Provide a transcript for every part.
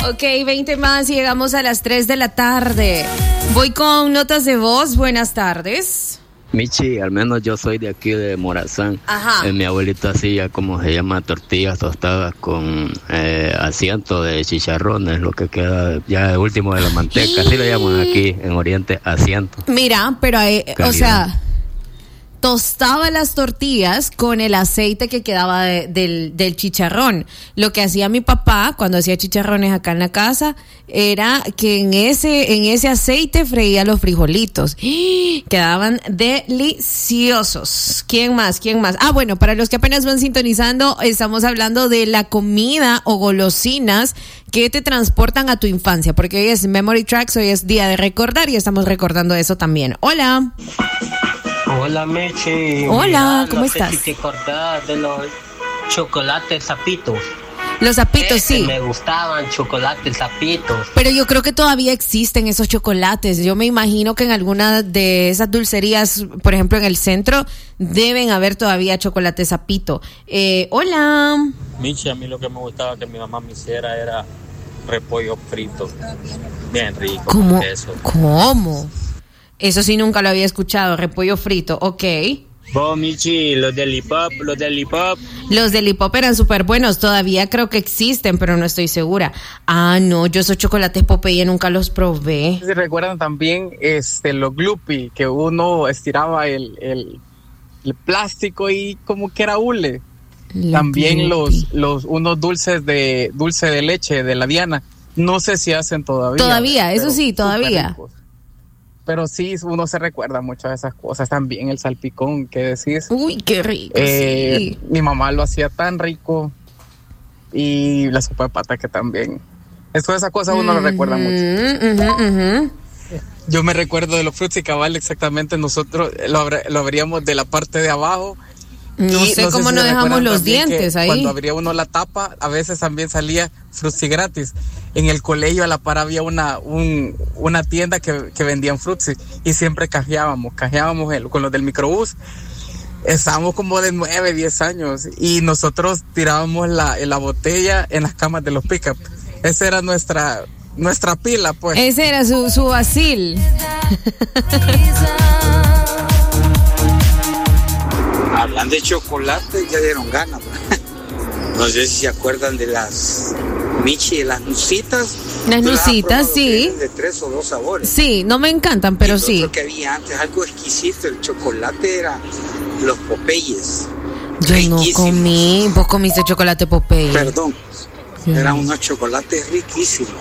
Ok, 20 más y llegamos a las 3 de la tarde. Voy con notas de voz. Buenas tardes. Michi, al menos yo soy de aquí de Morazán. Ajá. Mi abuelita hacía, como se llama, tortillas tostadas con asiento de chicharrones, lo que queda ya último de la manteca. Así lo llaman aquí en Oriente, asiento. Mira, pero o sea, tostaba las tortillas con el aceite que quedaba del chicharrón. Lo que hacía mi papá cuando hacía chicharrones acá en la casa era que en ese aceite freía los frijolitos. Quedaban deliciosos. ¿Quién más? Ah, bueno, para los que apenas van sintonizando, estamos hablando de la comida o golosinas que te transportan a tu infancia, porque hoy es Memory Tracks, hoy es día de recordar y estamos recordando eso también. Hola. Hola, Meche. Hola, ¿cómo estás? No sé si te acordás de los chocolates zapitos. Los zapitos, sí. Me gustaban chocolates zapitos. Pero yo creo que todavía existen esos chocolates. Yo me imagino que en alguna de esas dulcerías, por ejemplo en el centro, deben haber todavía chocolate zapito. Hola. Michi, a mí lo que me gustaba que mi mamá me hiciera era repollo frito. Bien rico. ¿Cómo? Queso. ¿Cómo? Eso sí nunca lo había escuchado, repollo frito, ok. Michi, los del hip-hop. Los del hip-hop eran súper buenos, todavía creo que existen, pero no estoy segura. Ah, no, yo esos chocolates Popeye nunca los probé. ¿Se recuerdan también los Gloopy, que uno estiraba el plástico y como que era hule? También unos dulce de leche de la Diana, no sé si hacen todavía. Todavía, eso sí, todavía. Pero sí, uno se recuerda mucho de esas cosas. También el salpicón, ¿qué decís? Uy, qué rico, sí. Mi mamá lo hacía tan rico. Y la sopa de pata que también. Todas esas cosas uno lo recuerda mucho. Yo me recuerdo de los frutos y cabal, exactamente. Nosotros lo abríamos de la parte de abajo. No sé cómo no dejamos los dientes ahí. Cuando abría uno la tapa, a veces también salía frutzi gratis. En el colegio a la par había una tienda que vendían frutzi y siempre cajeábamos con los del microbús. Estábamos como de 9, 10 años y nosotros tirábamos la botella en las camas de los pick-up. Esa era nuestra pila, pues. Ese era su vacil. Hablando de chocolate, ya dieron ganas. No sé si se acuerdan de las Michi, de las nusitas. Las nusitas, sí. De 3 o 2 sabores. Sí, no me encantan, pero sí. Lo que había antes, algo exquisito, el chocolate era los Popeyes. Yo no comí. ¿Vos comiste chocolate Popeye? Perdón. Eran unos chocolates riquísimos.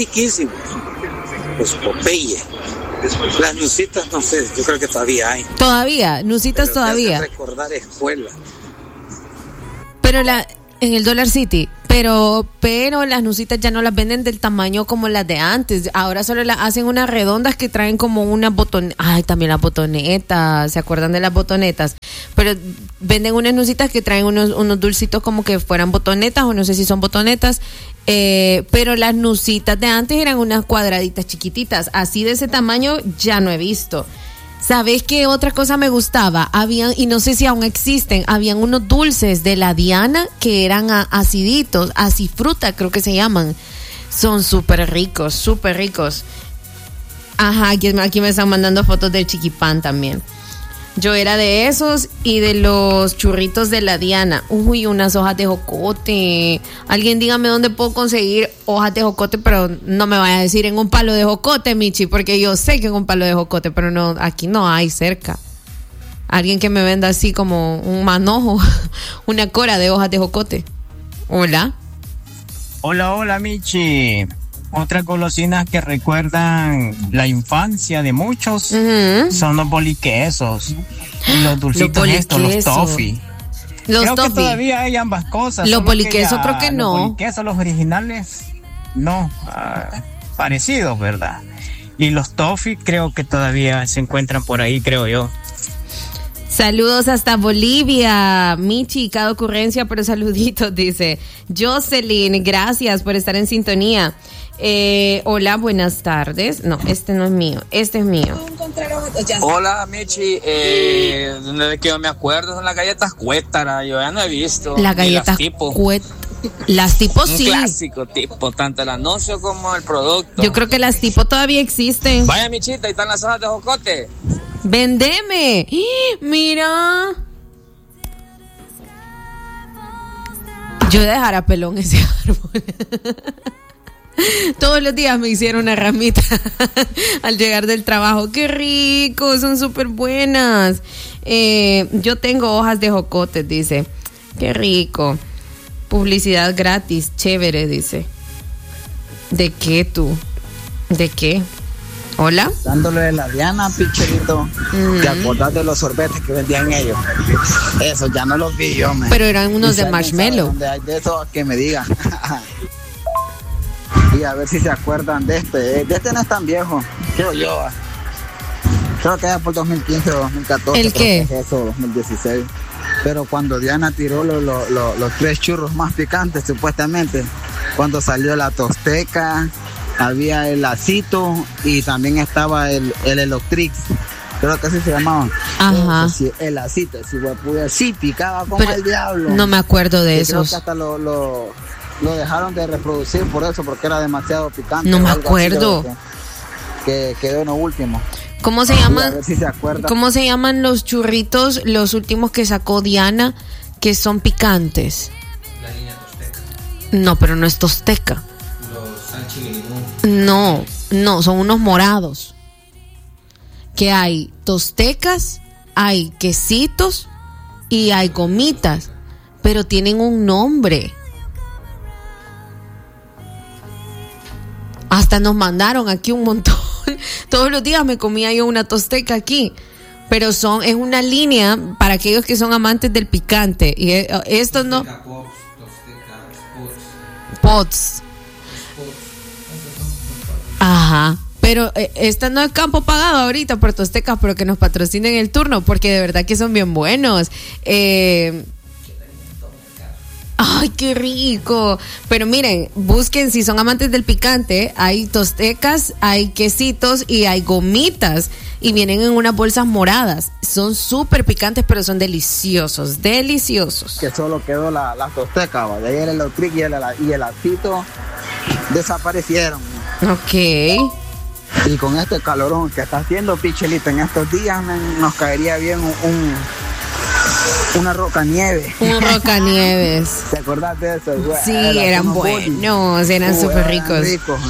Los Popeyes. Las nusitas, no sé, yo creo que todavía hay. Todavía, nusitas todavía. Recordar escuela. Pero en el Dollar City, pero las nusitas ya no las venden del tamaño como las de antes. Ahora solo las hacen unas redondas que traen como una botoneta. Ay, también las botonetas, ¿se acuerdan de las botonetas? Pero venden unas nusitas que traen unos dulcitos como que fueran botonetas, o no sé si son botonetas. Pero las nusitas de antes eran unas cuadraditas chiquititas, así de ese tamaño ya no he visto. ¿Sabes qué otra cosa me gustaba? Y no sé si aún existen, habían unos dulces de la Diana que eran aciditos, acifruta creo que se llaman. Son súper ricos, súper ricos. Ajá, aquí me están mandando fotos del chiquipán también. Yo era de esos y de los churritos de la Diana. Uy, unas hojas de jocote. Alguien dígame dónde puedo conseguir hojas de jocote, pero no me vaya a decir en un palo de jocote, Michi, porque yo sé que en un palo de jocote, pero no, aquí no hay cerca. Alguien que me venda así como un manojo, una cora de hojas de jocote. Hola. Hola, Michi. Otras golosinas que recuerdan la infancia de muchos son los boliquesos y los dulcitos los toffee. Creo que todavía hay ambas cosas. Los boliquesos creo que no. Los boliquesos, los originales, no. Parecidos, ¿verdad? Y los toffee creo que todavía se encuentran por ahí, creo yo. Saludos hasta Bolivia, Michi, cada ocurrencia, pero saluditos, dice Jocelyn, gracias por estar en sintonía. Hola, buenas tardes. No, este no es mío, este es mío. Hola, Michi, de que yo me acuerdo son las galletas Cuétara, yo ya no he visto. Las galletas Las tipo sí. Un clásico tipo, tanto el anuncio como el producto. Yo creo que las tipo todavía existen. Vaya, Michita, ahí están las hojas de jocote. ¡Vendeme! Mira. Yo dejara pelón ese árbol. Todos los días me hicieron una ramita al llegar del trabajo. ¡Qué rico! Son súper buenas. Yo tengo hojas de jocotes, dice. ¡Qué rico! Publicidad gratis, chévere, dice. ¿De qué tú? ¿De qué? ¿Hola? Dándole de la Diana, pichelito. ¿Te acordás de los sorbetes que vendían ellos? Eso ya no los vi yo, man. Pero eran unos de marshmallow. ¿Dónde hay de eso? Que me digan. Y a ver si se acuerdan de este. De este no es tan viejo, creo yo. Creo que era por 2015 o 2014. ¿El qué? Es eso, 2016. Pero cuando Diana tiró los 3 churros más picantes, supuestamente, cuando salió la tosteca, había el lacito y también estaba el Electrix. Creo que así se llamaba. Ajá. El lacito, sí, picaba como el diablo. No me acuerdo de esos. Creo que hasta lo dejaron de reproducir por eso, porque era demasiado picante. No me acuerdo. Que quedó en lo último. ¿Cómo se llaman? A ver si se acuerda. ¿Cómo se llaman los churritos, los últimos que sacó Diana, que son picantes? La línea tosteca. No, pero no es tosteca. Los Sanchi Limón. No, son unos morados. Que hay tostecas, hay quesitos y hay gomitas, pero tienen un nombre. Hasta nos mandaron aquí un montón. Todos los días me comía yo una tosteca aquí. Pero es una línea para aquellos que son amantes del picante. Y esto no. Pots. Ajá. Pero esta no es campo pagado ahorita por tostecas, pero que nos patrocinen el turno, porque de verdad que son bien buenos. ¡Ay, qué rico! Pero miren, busquen, si son amantes del picante, hay tostecas, hay quesitos y hay gomitas. Y vienen en unas bolsas moradas. Son súper picantes, pero son deliciosos, deliciosos. Que solo quedó la tosteca, de ahí el Electric y el lacito desaparecieron. Ok. Y con este calorón que está haciendo, Pichelito, en estos días nos caería bien una rocanieves. Un rocanieves. ¿Te acordás de eso? Sí, eran buenos, eran súper ricos.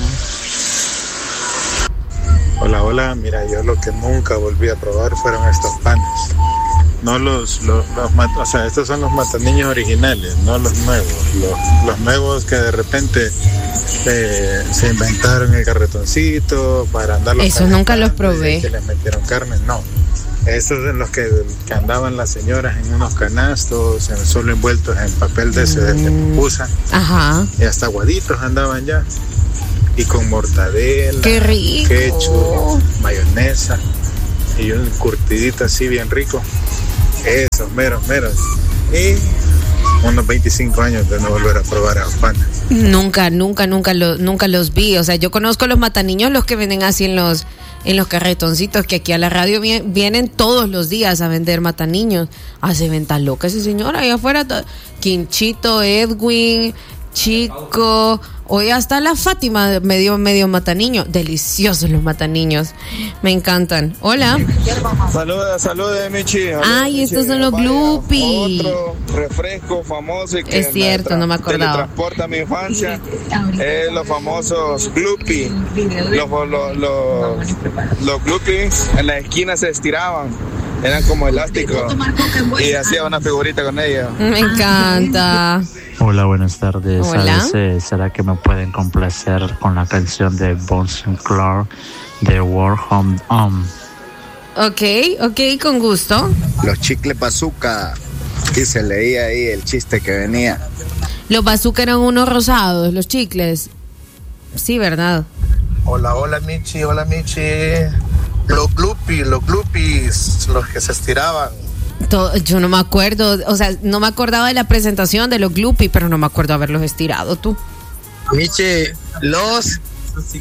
Hola, mira, yo lo que nunca volví a probar fueron estos panes. No o sea, estos son los mataniños originales, no los nuevos. Los nuevos que de repente se inventaron el carretoncito para andar. Eso nunca los probé. Que les metieron carne, no. Estos son los que andaban las señoras en unos canastos, solo envueltos en papel de ese de pupusa. Ajá. Y hasta aguaditos andaban ya. Y con mortadela, ¡qué rico! Ketchup, mayonesa y un curtidito así bien rico. Esos meros. Y unos 25 años de no volver a probar a los panes. Nunca los vi. O sea, yo conozco los mataniños, los que venden así en los carretoncitos, que aquí a la radio vienen todos los días a vender mataniños. Hace venta loca ese señor ahí afuera. Quinchito, Edwin, Chico, hoy hasta la Fátima medio mataniño. Deliciosos los mataniños, me encantan. Hola. Saludos, Michi. Ay, estos son los Gloopy. Otro refresco famoso y que es cierto, no me acordaba. Transporta mi infancia. Los famosos Gloopy. Los Gloopy en la esquina se estiraban. Eran como elásticos y hacía una figurita con ellos. Me encanta. Hola, buenas tardes. Hola. ¿Será que me pueden complacer con la canción de Bones and Clark de War Home? Ok, con gusto. Los chicles bazooka. Y se leía ahí el chiste que venía. Los bazooka eran unos rosados, los chicles. Sí, ¿verdad? Hola, Michi. Los Gloopies, los que se estiraban. Yo no me acuerdo, o sea, no me acordaba de la presentación de los Gloopy, pero no me acuerdo haberlos estirado, tú. Michi, los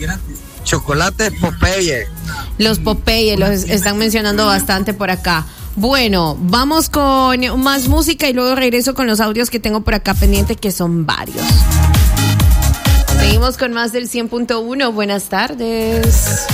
chocolates Popeye. Los Popeye los están mencionando bastante por acá. Bueno, vamos con más música y luego regreso con los audios que tengo por acá pendiente, que son varios. Seguimos con más del 100.1. Buenas tardes.